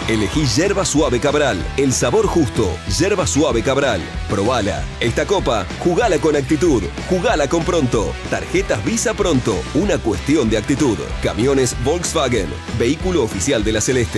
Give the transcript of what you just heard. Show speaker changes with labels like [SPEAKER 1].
[SPEAKER 1] Elegí Yerba Suave Cabral, el sabor justo. Yerba Suave Cabral, probala. Esta copa, jugala con actitud, jugala con Pronto. Tarjetas Visa Pronto, una cuestión de actitud. Camiones Volkswagen, vehículo oficial de la Celeste.